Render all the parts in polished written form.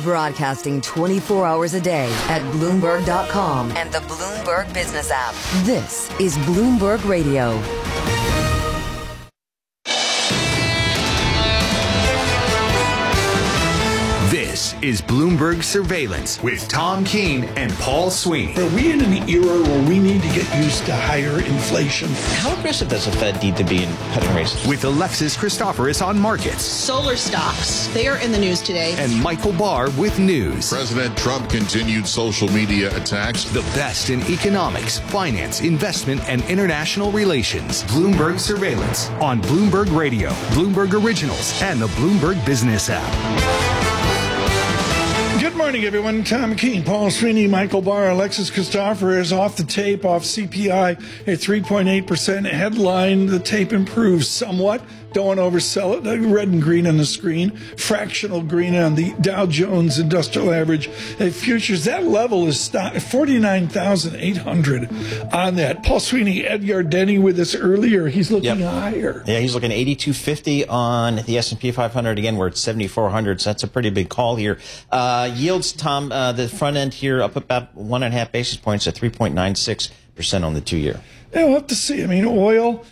Broadcasting 24 hours a day at Bloomberg.com and the Bloomberg Business app. This is Bloomberg Radio. This is Bloomberg Surveillance with Tom Keene and Paul Sweeney. Are we in an era where we need to get used to higher inflation? How aggressive does the Fed need to be in cutting rates? With Alexis Christoforous on markets. Solar stocks, they are in the news today. And Michael Barr with news. President Trump continued social media attacks. The best in economics, finance, investment, and international relations. Bloomberg Surveillance on Bloomberg Radio, Bloomberg Originals, and the Bloomberg Business app. Good morning, everyone. Tom Keene, Paul Sweeney, Michael Barr, Alexis Christoforous off the tape, off CPI at 3.8%. Headline, the tape improves somewhat. Don't want to oversell it. Red and green on the screen. Fractional green on the Dow Jones Industrial Average. Futures, that level is 49,800 on that. Paul Sweeney, Ed Yardeni with us earlier. He's looking higher. Yeah, he's looking 8,250 on the S&P 500. Again, we're at 7,400, so that's a pretty big call here. Yields, Tom, the front end here up about 1.5 basis points at 3.96% on the 2-year. Yeah, we'll have to see. I mean, oil...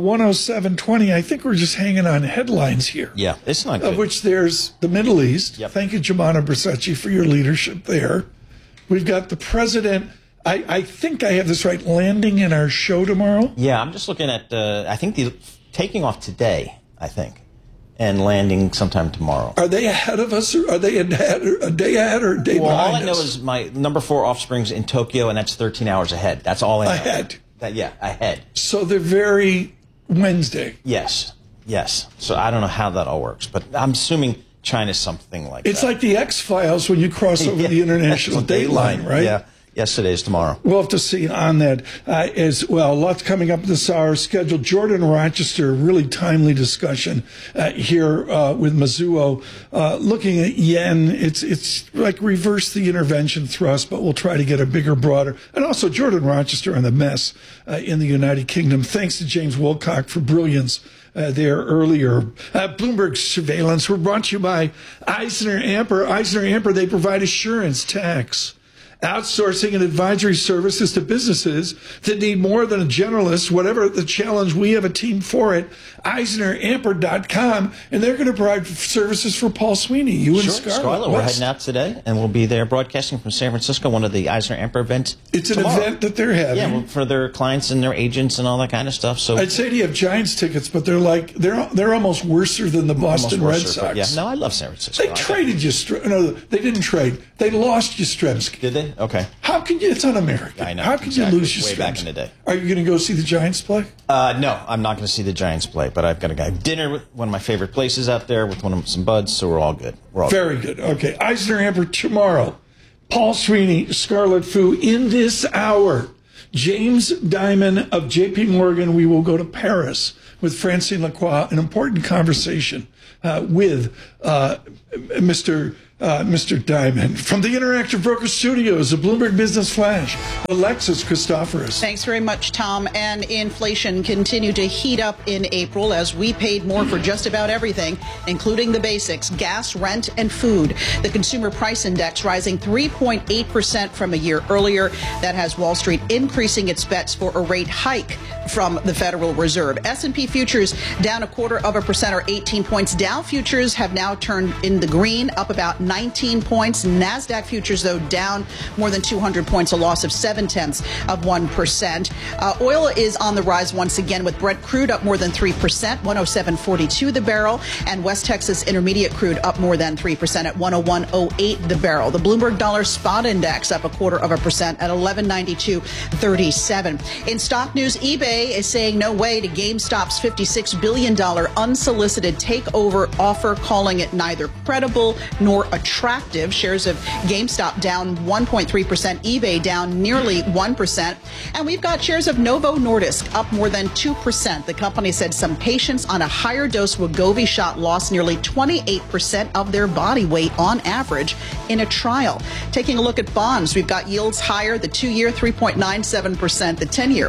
107.20. I think we're just hanging on headlines here. Yeah, it's not good. Of which there's the Middle East. Yep. Thank you, Jemana Bersacci, for your leadership there. We've got the president. I think I have this right, landing in our show tomorrow. Yeah, I'm just looking at, I think the taking off today, I think, and landing sometime tomorrow. Are they ahead of us, or are they a day ahead or a day behind us? All I know is my number 4 offspring's in Tokyo, and that's 13 hours ahead. That's all I know. Ahead. Ahead. So they're very Wednesday. Yes. So I don't know how that all works, but I'm assuming China's something like that. It's like the X-Files when you cross over the international date line, right? Yeah. Yesterday's tomorrow. We'll have to see on that as well. Lots coming up this hour scheduled. Jordan Rochester, really timely discussion here with Mizuho. Looking at yen, it's like reverse the intervention thrust, but we'll try to get a bigger, broader. And also Jordan Rochester on the mess in the United Kingdom. Thanks to James Wilcock for brilliance there earlier. Bloomberg Surveillance. We're brought to you by Eisner Amper. Eisner Amper, they provide assurance, tax, outsourcing and advisory services to businesses that need more than a generalist. Whatever the challenge, we have a team for it. EisnerAmper.com, and they're going to provide services for Paul Sweeney, you and Scarlett. We're heading out today, and we'll be there broadcasting from San Francisco, one of the Eisner Amper events. It's an event that they're having. Yeah, for their clients and their agents and all that kind of stuff. So I'd say to you have Giants tickets, but they're almost worser than the Boston Red Sox. Yeah, no, I love San Francisco. They traded you. No, they didn't trade. They lost Yastrzemski. Did they? Okay. How can you? It's un-American. I know. How can you lose Yastrzemski? Way back in the day. Are you going to go see the Giants play? No, I'm not going to see the Giants play, but I've got to go have dinner with one of my favorite places out there with some buds, so we're all good. Very good. Okay, Eisner Amper tomorrow. Paul Sweeney, Scarlett Fu in this hour. James Dimon of J.P. Morgan. We will go to Paris with Francine Lacroix. An important conversation with Mr. Dimon. From the Interactive Broker Studios, the Bloomberg Business Flash, Alexis Christoforous. Thanks very much, Tom. And inflation continued to heat up in April as we paid more for just about everything, including the basics, gas, rent, and food. The Consumer Price Index rising 3.8% from a year earlier. That has Wall Street increasing its bets for a rate hike from the Federal Reserve. S&P futures down 0.25% or 18 points. Dow futures have now turned in the green, up about 19 points. NASDAQ futures, though, down more than 200 points, a loss of 0.7%. Oil is on the rise once again, with Brent crude up more than 3%, 107.42 the barrel, and West Texas Intermediate crude up more than 3% at 101.08 the barrel. The Bloomberg Dollar Spot Index up 0.25% at 1192.37. In stock news, eBay is saying no way to GameStop's $56 billion unsolicited takeover offer, calling it neither credible nor attractive. Shares of GameStop down 1.3%, eBay down nearly 1%. And we've got shares of Novo Nordisk up more than 2%. The company said some patients on a higher dose Wegovy shot lost nearly 28% of their body weight on average in a trial. Taking a look at bonds, we've got yields higher, the 2-year 3.97%, the 10-year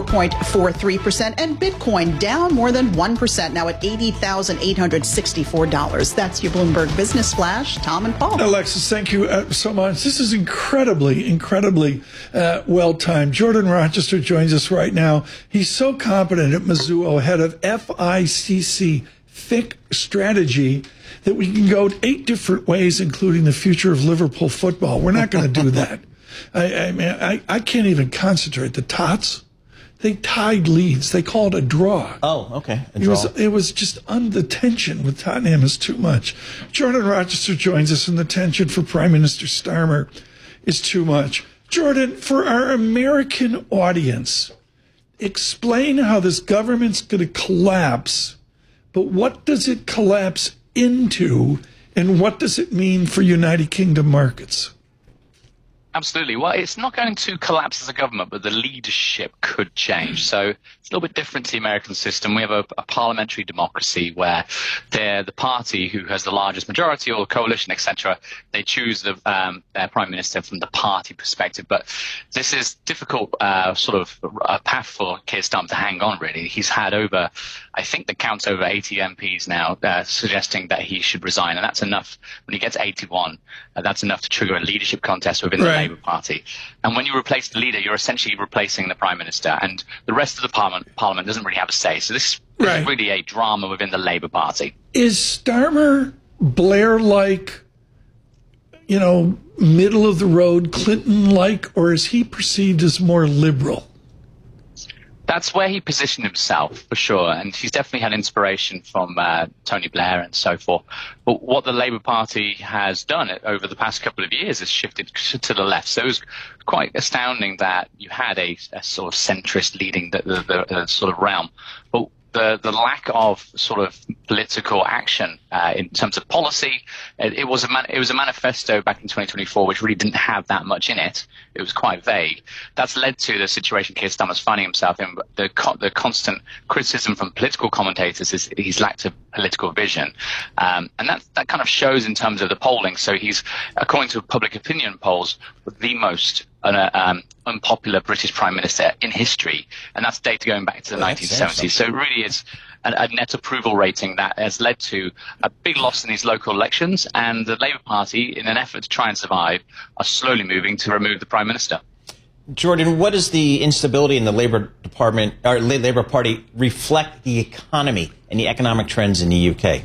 4.43%, and Bitcoin down more than 1%, now at $80,864. That's your Bloomberg Business Flash. Tom and Paul. Alexis, thank you so much. This is incredibly well-timed. Jordan Rochester joins us right now. He's so competent at Mizuho, head of FICC FIC strategy, that we can go 8 different ways, including the future of Liverpool football. We're not going to do that. I can't even concentrate. The Tots, they tied leads. They called a draw. Oh, okay. A draw. It was just the tension with Tottenham is too much. Jordan Rochester joins us, and the tension for Prime Minister Starmer is too much. Jordan, for our American audience, explain how this government's going to collapse, but what does it collapse into, and what does it mean for United Kingdom markets? Absolutely. Well, it's not going to collapse as a government, but the leadership could change. So it's a little bit different to the American system. We have a parliamentary democracy where they're the party who has the largest majority or coalition, etc. They choose their prime minister from the party perspective. But this is difficult sort of a path for Keir Starmer to hang on, really. He's had over, I think the count's over 80 MPs now suggesting that he should resign. And that's enough. When he gets 81, that's enough to trigger a leadership contest within the Labour Party. And when you replace the leader, you're essentially replacing the prime minister, and the rest of the parliament doesn't really have a say. So this is really a drama within the Labour Party. Is Starmer Blair-like, middle of the road, Clinton-like, or is he perceived as more liberal? That's where he positioned himself, for sure. And he's definitely had inspiration from Tony Blair and so forth. But what the Labour Party has done over the past couple of years is shifted to the left. So it was quite astounding that you had a sort of centrist leading the sort of realm. But the lack of sort of political action in terms of policy, it was a manifesto back in 2024 which really didn't have that much in it. It was quite vague. That's led to the situation Keir Starmer's finding himself in. The constant criticism from political commentators is he's lacked a political vision, and that kind of shows in terms of the polling. So he's, according to public opinion polls, the most unpopular British Prime Minister in history, and that's data going back to the 1970s. So it really is a net approval rating that has led to a big loss in these local elections, and the Labour Party, in an effort to try and survive, are slowly moving to remove the Prime Minister. Jordan, what does the instability in the Labour Department or Labour Party reflect the economy and the economic trends in the UK?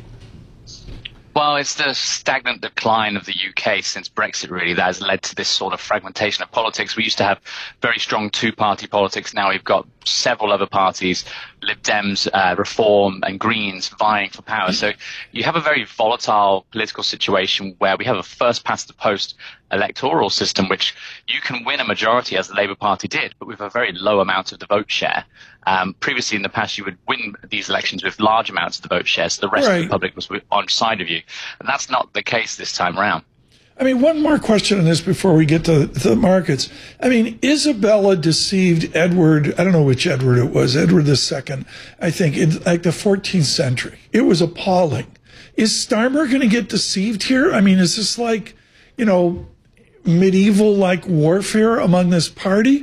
Well, it's the stagnant decline of the UK since Brexit, really, that has led to this sort of fragmentation of politics. We used to have very strong two-party politics. Now we've got several other parties, Lib Dems, Reform and Greens, vying for power. So you have a very volatile political situation where we have a first-past-the-post electoral system, which you can win a majority, as the Labour Party did, but with a very low amount of the vote share. Previously in the past, you would win these elections with large amounts of the vote share, so the rest of the public was on side of you. And that's not the case this time around. I mean, one more question on this before we get to the markets. I mean, Isabella deceived Edward, I don't know which Edward it was, Edward II, I think, in like the 14th century. It was appalling. Is Starmer going to get deceived here? I mean, is this like, medieval-like warfare among this party?